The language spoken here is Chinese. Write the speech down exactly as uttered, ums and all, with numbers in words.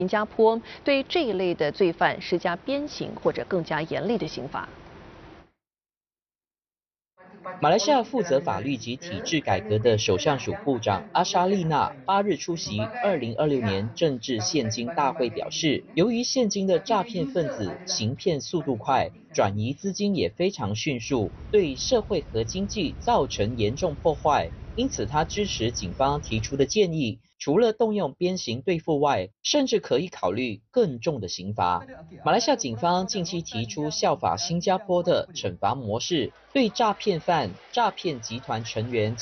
新加坡对这一类的罪犯施加鞭刑或者更加严厉的刑罚。 马来西亚负责法律及体制改革的首相署部长阿莎丽娜八日出席二零二六年政治现金大会，表示，由于现金的诈骗分子行骗速度快，转移资金也非常迅速，对社会和经济造成严重破坏。因此，他支持警方提出的建议，除了动用鞭刑对付外，甚至可以考虑更重的刑罚。马来西亚警方近期提出效法新加坡的惩罚模式，对诈骗犯、诈骗集团成员